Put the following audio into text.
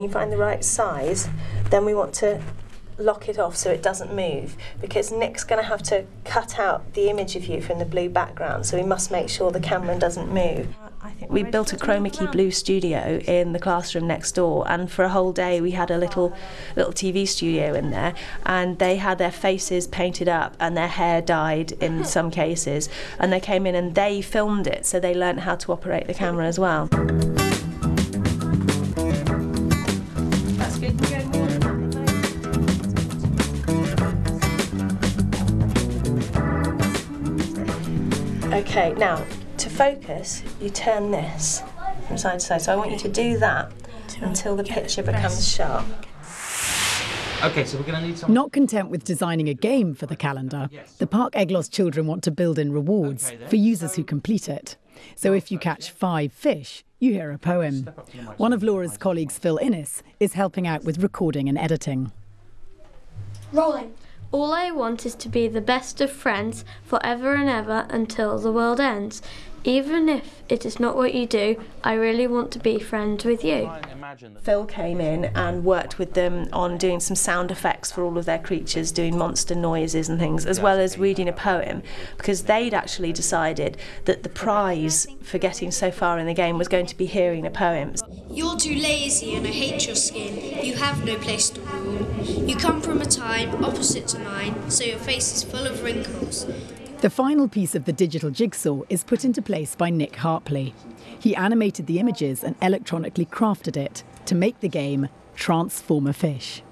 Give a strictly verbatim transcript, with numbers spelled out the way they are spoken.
You find the right size, then we want to lock it off so it doesn't move, because Nick's going to have to cut out the image of you from the blue background, so we must make sure the camera doesn't move. We built a chroma key blue studio in the classroom next door, and for a whole day we had a little little T V studio in there, and they had their faces painted up and their hair dyed in some cases, and they came in and they filmed it, so they learnt how to operate the camera as well. That's good. Okay, now to focus, you turn this from side to side. So I want you to do that until the picture becomes sharp. Okay, so we're going to need some... Not content with designing a game for the calendar, the Parc Eglos children want to build in rewards for users who complete it. So if you catch five fish, you hear a poem. One of Laura's colleagues, Phil Innes, is helping out with recording and editing. Rolling. All I want is to be the best of friends forever and ever until the world ends. Even if it is not what you do, I really want to be friends with you. Phil came in and worked with them on doing some sound effects for all of their creatures, doing monster noises and things, as well as reading a poem, because they'd actually decided that the prize for getting so far in the game was going to be hearing the poems. You're too lazy and I hate your skin. You have no place to rule. You come from a time opposite to mine, so your face is full of wrinkles. The final piece of the digital jigsaw is put into place by Nick Harpley. He animated the images and electronically crafted it to make the game Transform a Fish.